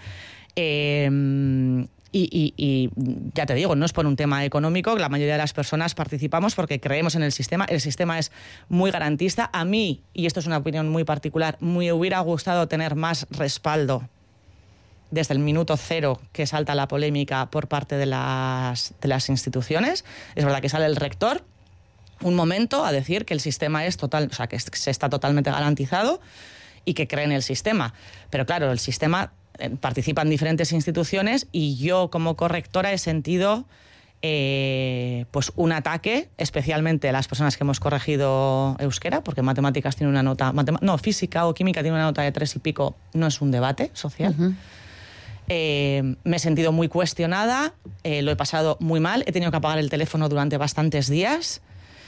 Y ya te digo, no es por un tema económico, la mayoría de las personas participamos porque creemos en el sistema es muy garantista. A mí, y esto es una opinión muy particular, me hubiera gustado tener más respaldo desde el minuto cero que salta la polémica por parte de las instituciones. Es verdad que sale el rector un momento a decir que el sistema es total, o sea, que se está totalmente garantizado y que cree en el sistema. Pero claro, el sistema participan diferentes instituciones y yo como correctora he sentido pues un ataque, especialmente a las personas que hemos corregido euskera, porque matemáticas tiene una nota, física o química tiene una nota de 3 y pico, no es un debate social. Me he sentido muy cuestionada, lo he pasado muy mal, he tenido que apagar el teléfono durante bastantes días.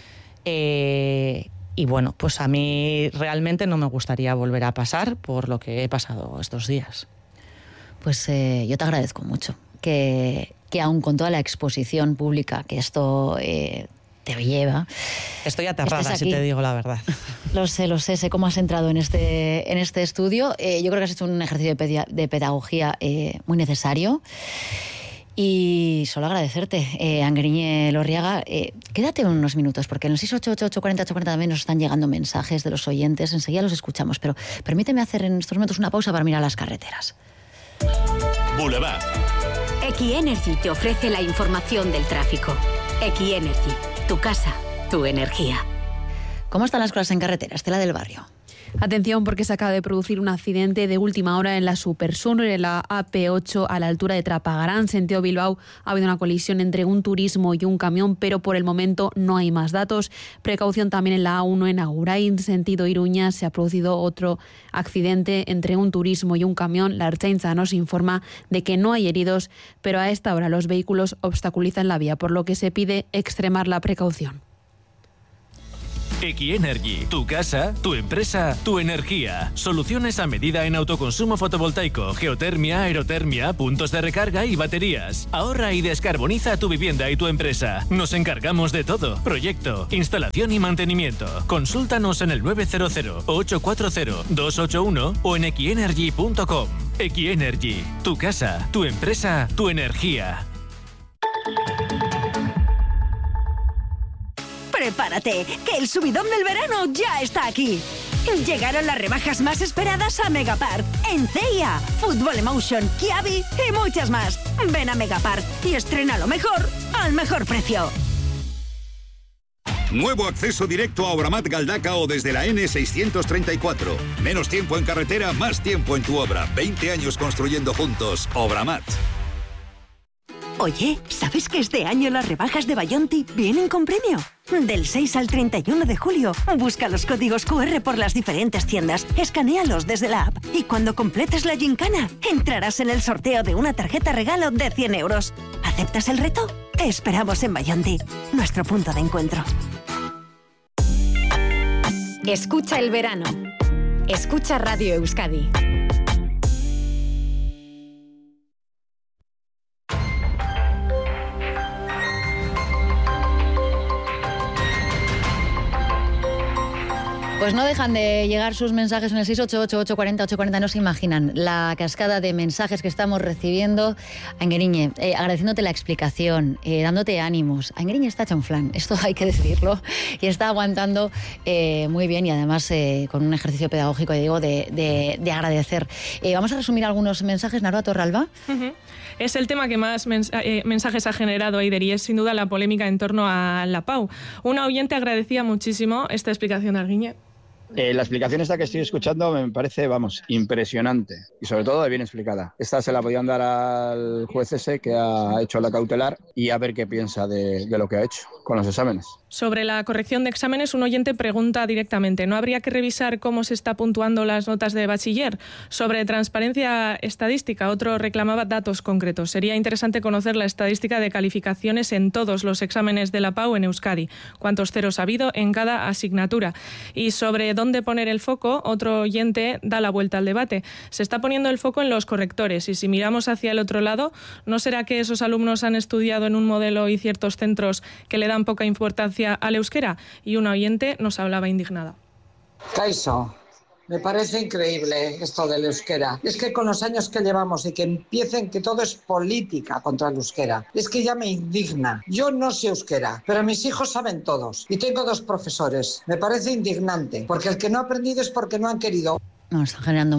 Y bueno, pues a mí realmente no me gustaría volver a pasar por lo que he pasado estos días. Pues yo te agradezco mucho que aun con toda la exposición pública que esto te lleva... Estoy aterrada, si te digo la verdad. Lo sé cómo has entrado en este estudio. Yo creo que has hecho un ejercicio de pedagogía muy necesario. Y solo agradecerte, Angriñe Lorriaga. Quédate unos minutos, porque en el 688-840-840 también nos están llegando mensajes de los oyentes. Enseguida los escuchamos, pero permíteme hacer en estos momentos una pausa para mirar las carreteras. Boulevard. Equienergy te ofrece la información del tráfico. Equienergy, tu casa, tu energía. ¿Cómo están las cosas en carretera, Estela del Barrio? Atención, porque se acaba de producir un accidente de última hora en la Supersur, en la AP8 a la altura de Trapagarán, sentido Bilbao. Ha habido una colisión entre un turismo y un camión, pero por el momento no hay más datos. Precaución también en la A1 en Agurain, sentido Iruña. Se ha producido otro accidente entre un turismo y un camión. La Ertzaintza nos informa de que no hay heridos, pero a esta hora los vehículos obstaculizan la vía, por lo que se pide extremar la precaución. Equienergy, tu casa, tu empresa, tu energía. Soluciones a medida en autoconsumo fotovoltaico, geotermia, aerotermia, puntos de recarga y baterías. Ahorra y descarboniza tu vivienda y tu empresa. Nos encargamos de todo. Proyecto, instalación y mantenimiento. Consúltanos en el 900-840-281 o en equienergy.com. Equienergy, tu casa, tu empresa, tu energía. Prepárate, que el subidón del verano ya está aquí. Llegaron las rebajas más esperadas a Megapar. En CIA, Football Emotion, Kiabi y muchas más. Ven a Megapar y estrena lo mejor al mejor precio. Nuevo acceso directo a Obramat Galdacao desde la N634. Menos tiempo en carretera, más tiempo en tu obra. 20 años construyendo juntos. Obramat. Oye, ¿sabes que este año las rebajas de Bayonti vienen con premio? Del 6 al 31 de julio, busca los códigos QR por las diferentes tiendas, escanéalos desde la app y cuando completes la gincana, entrarás en el sorteo de una tarjeta regalo de 100 euros. ¿Aceptas el reto? Te esperamos en Bayonti, nuestro punto de encuentro. Escucha el verano. Escucha Radio Euskadi. Pues no dejan de llegar sus mensajes en el 688-840-840. No se imaginan la cascada de mensajes que estamos recibiendo. Aingueriñe, agradeciéndote la explicación, dándote ánimos. Aingueriñe está hecha un flan, esto hay que decirlo, y está aguantando muy bien y además con un ejercicio pedagógico, digo, de agradecer. Vamos a resumir algunos mensajes. Naroa Torralba. Es el tema que más mensajes ha generado Eider y es sin duda la polémica en torno a la PAU. Una oyente agradecía muchísimo esta explicación, Arguiñe. La explicación esta que estoy escuchando me parece, impresionante y sobre todo bien explicada. Esta se la podían dar al juez ese que ha hecho la cautelar y a ver qué piensa de lo que ha hecho con los exámenes. Sobre la corrección de exámenes, un oyente pregunta directamente, ¿no habría que revisar cómo se está puntuando las notas de bachiller? Sobre transparencia estadística, otro reclamaba datos concretos. Sería interesante conocer la estadística de calificaciones en todos los exámenes de la PAU en Euskadi. ¿Cuántos ceros ha habido en cada asignatura? Y sobre dónde poner el foco, otro oyente da la vuelta al debate. Se está poniendo el foco en los correctores y si miramos hacia el otro lado, ¿no será que esos alumnos han estudiado en un modelo y ciertos centros que le dan poca importancia al euskera? Y una oyente nos hablaba indignada. Kaixo, me parece increíble esto del euskera. Es que con los años que llevamos y que empiecen que todo es política contra el euskera, es que ya me indigna. Yo no sé euskera, pero mis hijos saben todos y tengo 2 profesores. Me parece indignante, porque el que no ha aprendido es porque no han querido. Nos están generando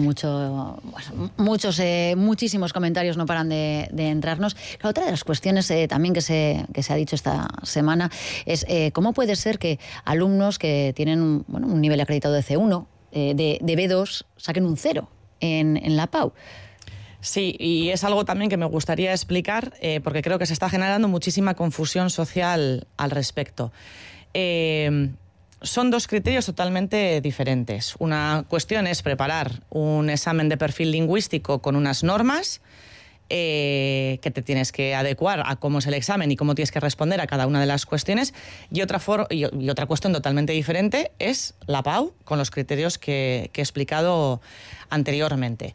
muchísimos comentarios, no paran de entrarnos. La otra de las cuestiones también que se ha dicho esta semana es cómo puede ser que alumnos que tienen un nivel acreditado de C1, de B2, saquen un 0 en la PAU. Sí, y es algo también que me gustaría explicar porque creo que se está generando muchísima confusión social al respecto. Son 2 criterios totalmente diferentes. Una cuestión es preparar un examen de perfil lingüístico con unas normas que te tienes que adecuar a cómo es el examen y cómo tienes que responder a cada una de las cuestiones. Y otra cuestión totalmente diferente es la PAU con los criterios que he explicado anteriormente.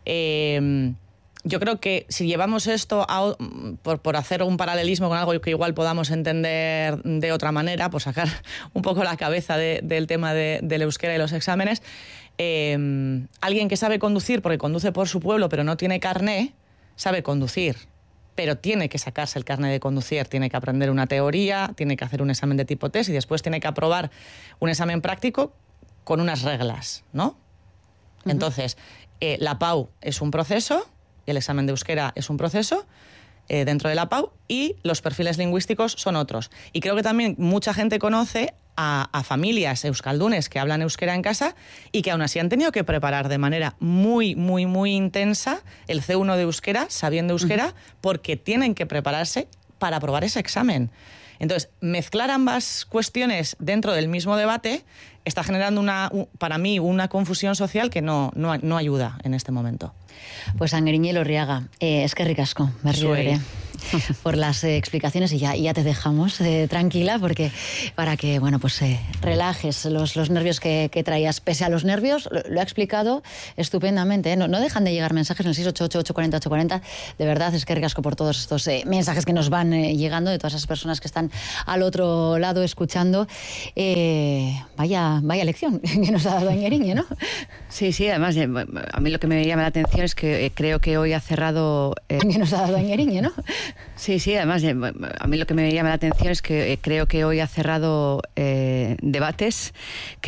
Yo creo que si llevamos esto por hacer un paralelismo con algo que igual podamos entender de otra manera, por sacar un poco la cabeza del tema del euskera y los exámenes, alguien que sabe conducir porque conduce por su pueblo pero no tiene carné, sabe conducir, pero tiene que sacarse el carné de conducir, tiene que aprender una teoría, tiene que hacer un examen de tipo test y después tiene que aprobar un examen práctico con unas reglas, ¿no? Entonces, la PAU es un proceso, el examen de euskera es un proceso, dentro de la PAU, y los perfiles lingüísticos son otros. Y creo que también mucha gente conoce a familias euskaldunes que hablan euskera en casa y que aún así han tenido que preparar de manera muy, muy, muy intensa el C1 de euskera, sabiendo euskera, porque tienen que prepararse para aprobar ese examen. Entonces, mezclar ambas cuestiones dentro del mismo debate está generando para mí una confusión social que no ayuda en este momento. Pues Angeriñe Elorriaga, eskerrik asko, berriro ere, por las explicaciones, y ya te dejamos tranquila, porque para que relajes los nervios que traías. Pese a los nervios, lo ha explicado estupendamente, ¿eh? No dejan de llegar mensajes en el 688-840-840. De verdad, eskerrik asko por todos estos mensajes que nos van llegando, de todas esas personas que están al otro lado escuchando. Vaya lección que nos ha dado Angeriñe, ¿no? Sí, además, a mí lo que me llama la atención es que creo que hoy ha cerrado... que nos ha dado Angeriñe, ¿no? Sí, además, a mí lo que me llama la atención es que creo que hoy ha cerrado debates